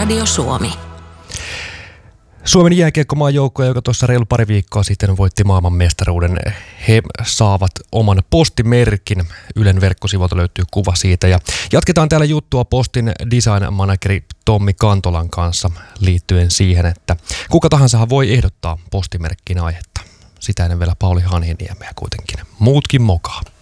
Radio Suomi. Suomen jääkiekkomaajoukkue, joka tuossa reilu pari viikkoa sitten voitti maailmanmestaruuden, he saavat oman postimerkin. Ylen verkkosivuilta löytyy kuva siitä. Ja jatketaan täällä juttua Postin design-manageri Tommi Kantolan kanssa liittyen siihen, että kuka tahansa voi ehdottaa postimerkkiin aihetta. Sitä ennen vielä Pauli Hanhiniemeä kuitenkin. Muutkin mokaa.